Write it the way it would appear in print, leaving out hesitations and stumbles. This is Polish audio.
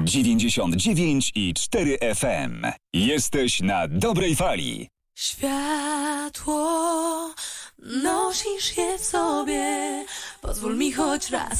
99,4 FM. Jesteś na dobrej fali. Światło, nosisz je w sobie. Pozwól mi choć raz